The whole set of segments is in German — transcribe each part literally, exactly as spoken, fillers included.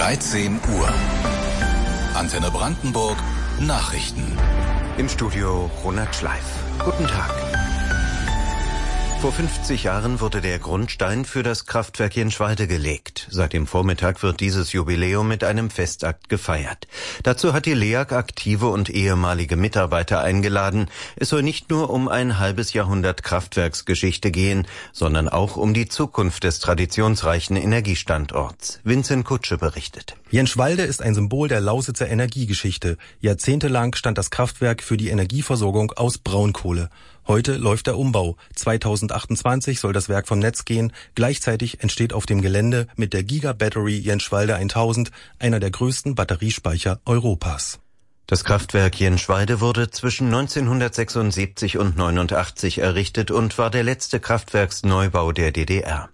dreizehn Uhr. Antenne Brandenburg Nachrichten. Im Studio Ronald Schleif. Guten Tag. Vor fünfzig Jahren wurde der Grundstein für das Kraftwerk Jenschwalde gelegt. Seit dem Vormittag wird dieses Jubiläum mit einem Festakt gefeiert. Dazu hat die L E A G aktive und ehemalige Mitarbeiter eingeladen. Es soll nicht nur um ein halbes Jahrhundert Kraftwerksgeschichte gehen, sondern auch um die Zukunft des traditionsreichen Energiestandorts. Vincent Kutsche berichtet. Jenschwalde ist ein Symbol der Lausitzer Energiegeschichte. Jahrzehntelang stand das Kraftwerk für die Energieversorgung aus Braunkohle. Heute läuft der Umbau. zweitausendachtundzwanzig soll das Werk vom Netz gehen. Gleichzeitig entsteht auf dem Gelände mit der Giga-Battery Jenschwalde tausend einer der größten Batteriespeicher Europas. Das Kraftwerk Jenschwalde wurde zwischen neunzehnhundertsechsundsiebzig und neunundachtzig errichtet und war der letzte Kraftwerksneubau der D D R.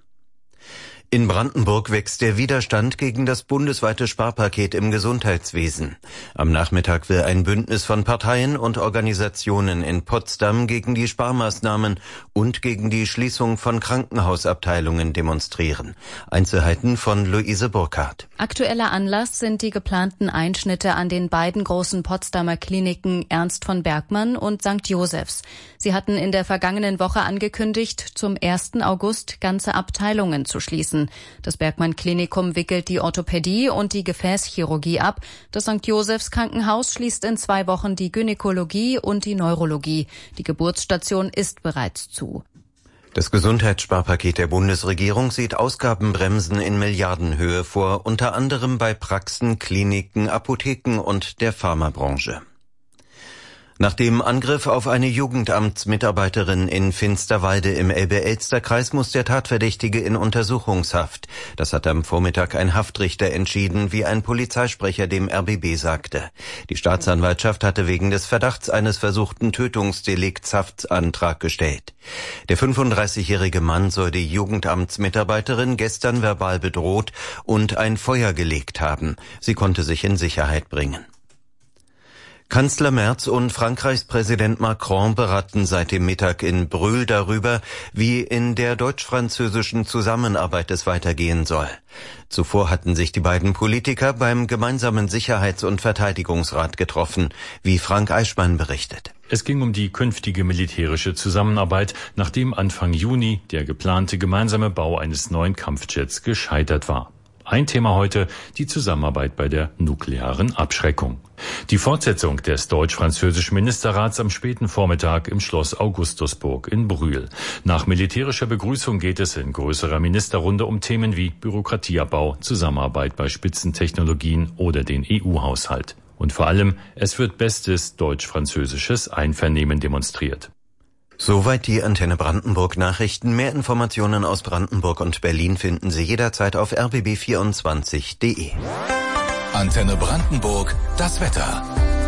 In Brandenburg wächst der Widerstand gegen das bundesweite Sparpaket im Gesundheitswesen. Am Nachmittag will ein Bündnis von Parteien und Organisationen in Potsdam gegen die Sparmaßnahmen und gegen die Schließung von Krankenhausabteilungen demonstrieren. Einzelheiten von Luise Burkhardt. Aktueller Anlass sind die geplanten Einschnitte an den beiden großen Potsdamer Kliniken Ernst von Bergmann und Sankt Josephs. Sie hatten in der vergangenen Woche angekündigt, zum ersten August ganze Abteilungen zu schließen. Das Bergmann-Klinikum wickelt die Orthopädie und die Gefäßchirurgie ab. Das Sankt Josephs Krankenhaus schließt in zwei Wochen die Gynäkologie und die Neurologie. Die Geburtsstation ist bereits zu. Das Gesundheitssparpaket der Bundesregierung sieht Ausgabenbremsen in Milliardenhöhe vor, unter anderem bei Praxen, Kliniken, Apotheken und der Pharmabranche. Nach dem Angriff auf eine Jugendamtsmitarbeiterin in Finsterwalde im Elbe-Elster-Kreis muss der Tatverdächtige in Untersuchungshaft. Das hat am Vormittag ein Haftrichter entschieden, wie ein Polizeisprecher dem R B B sagte. Die Staatsanwaltschaft hatte wegen des Verdachts eines versuchten Tötungsdelikts Haftantrag gestellt. Der fünfunddreißigjährige Mann soll die Jugendamtsmitarbeiterin gestern verbal bedroht und ein Feuer gelegt haben. Sie konnte sich in Sicherheit bringen. Kanzler Merz und Frankreichs Präsident Macron beraten seit dem Mittag in Brühl darüber, wie in der deutsch-französischen Zusammenarbeit es weitergehen soll. Zuvor hatten sich die beiden Politiker beim gemeinsamen Sicherheits- und Verteidigungsrat getroffen, wie Frank Eichmann berichtet. Es ging um die künftige militärische Zusammenarbeit, nachdem Anfang Juni der geplante gemeinsame Bau eines neuen Kampfjets gescheitert war. Ein Thema heute, die Zusammenarbeit bei der nuklearen Abschreckung. Die Fortsetzung des deutsch-französischen Ministerrats am späten Vormittag im Schloss Augustusburg in Brühl. Nach militärischer Begrüßung geht es in größerer Ministerrunde um Themen wie Bürokratieabbau, Zusammenarbeit bei Spitzentechnologien oder den E U-Haushalt. Und vor allem, es wird bestes deutsch-französisches Einvernehmen demonstriert. Soweit die Antenne Brandenburg Nachrichten. Mehr Informationen aus Brandenburg und Berlin finden Sie jederzeit auf r b b vierundzwanzig punkt d e. Antenne Brandenburg, das Wetter.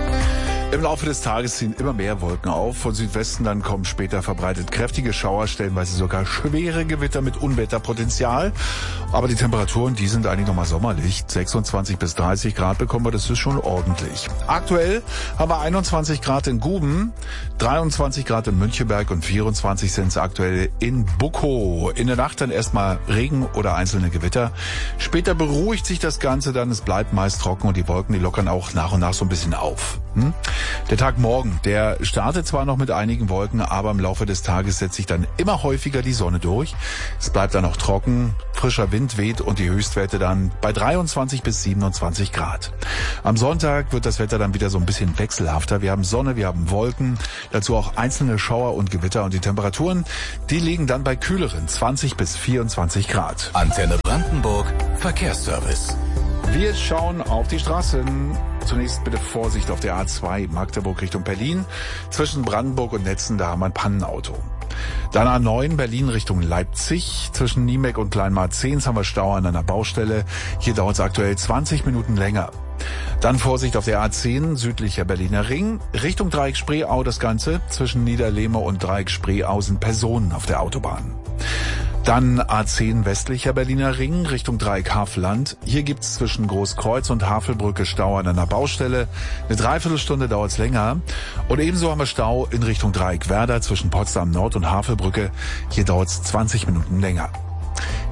Im Laufe des Tages ziehen immer mehr Wolken auf. Von Südwesten dann kommen später verbreitet kräftige Schauer, stellenweise sogar schwere Gewitter mit Unwetterpotenzial. Aber die Temperaturen, die sind eigentlich nochmal sommerlich. sechsundzwanzig bis dreißig Grad bekommen wir, das ist schon ordentlich. Aktuell haben wir einundzwanzig Grad in Guben, dreiundzwanzig Grad in Müncheberg und vierundzwanzig sind es aktuell in Bukow. In der Nacht dann erstmal Regen oder einzelne Gewitter. Später beruhigt sich das Ganze dann, es bleibt meist trocken und die Wolken, die lockern auch nach und nach so ein bisschen auf. Hm? Der Tag morgen, der startet zwar noch mit einigen Wolken, aber im Laufe des Tages setzt sich dann immer häufiger die Sonne durch. Es bleibt dann auch trocken, frischer Wind weht und die Höchstwerte dann bei dreiundzwanzig bis siebenundzwanzig Grad. Am Sonntag wird das Wetter dann wieder so ein bisschen wechselhafter. Wir haben Sonne, wir haben Wolken, dazu auch einzelne Schauer und Gewitter und die Temperaturen, die liegen dann bei kühleren zwanzig bis vierundzwanzig Grad. Antenne Brandenburg, Verkehrsservice. Wir schauen auf die Straßen. Zunächst bitte Vorsicht auf der A zwei Magdeburg Richtung Berlin. Zwischen Brandenburg und Netzen, da haben wir ein Pannenauto. Dann A neun Berlin Richtung Leipzig. Zwischen Niemek und Kleinmarzehns haben wir Stau an einer Baustelle. Hier dauert es aktuell zwanzig Minuten länger. Dann Vorsicht auf der A zehn südlicher Berliner Ring. Richtung Dreieck Spreeau das Ganze. Zwischen Niederlehme und Dreieck Spreeau sind Personen auf der Autobahn. Dann A zehn westlicher Berliner Ring Richtung Dreieck Havelland. Hier gibt's zwischen Großkreuz und Havelbrücke Stau an einer Baustelle. Eine Dreiviertelstunde dauert's länger. Und ebenso haben wir Stau in Richtung Dreieck Werder zwischen Potsdam Nord und Havelbrücke. Hier dauert's zwanzig Minuten länger.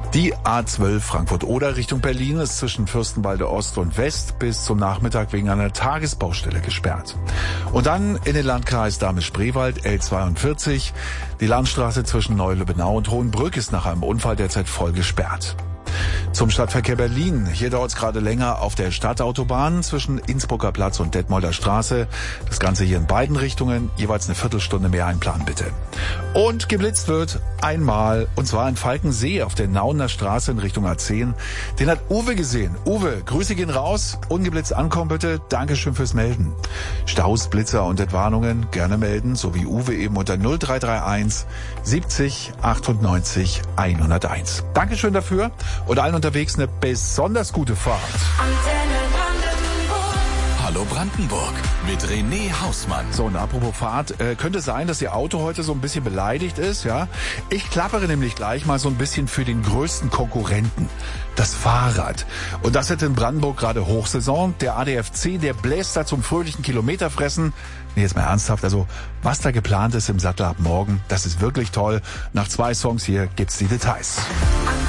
Die A zwölf Frankfurt-Oder Richtung Berlin ist zwischen Fürstenwalde Ost und West bis zum Nachmittag wegen einer Tagesbaustelle gesperrt. Und dann in den Landkreis Dahme-Spreewald L zweiundvierzig. Die Landstraße zwischen Neu-Lübbenau und Hohenbrück ist nach einem Unfall derzeit voll gesperrt. Zum Stadtverkehr Berlin. Hier dauert es gerade länger auf der Stadtautobahn zwischen Innsbrucker Platz und Detmolder Straße. Das Ganze hier in beiden Richtungen. Jeweils eine Viertelstunde mehr einplanen, bitte. Und geblitzt wird einmal, und zwar in Falkensee auf der Nauener Straße in Richtung A zehn. Den hat Uwe gesehen. Uwe, Grüße gehen raus. Ungeblitzt ankommen, bitte. Dankeschön fürs Melden. Staus, Blitzer und Entwarnungen gerne melden, so wie Uwe eben unter null drei drei eins siebzig achtundneunzig hunderteins. Dankeschön dafür. Und allen unterwegs eine besonders gute Fahrt. Hallo Brandenburg mit René Hausmann. So, und apropos Fahrt, äh, könnte sein, dass Ihr Auto heute so ein bisschen beleidigt ist, ja? Ich klappere nämlich gleich mal so ein bisschen für den größten Konkurrenten, das Fahrrad. Und das hat in Brandenburg gerade Hochsaison. Der A D F C, der bläst da zum fröhlichen Kilometerfressen. Nee, jetzt mal ernsthaft, also was da geplant ist im Sattel ab morgen, das ist wirklich toll. Nach zwei Songs hier gibt's die Details.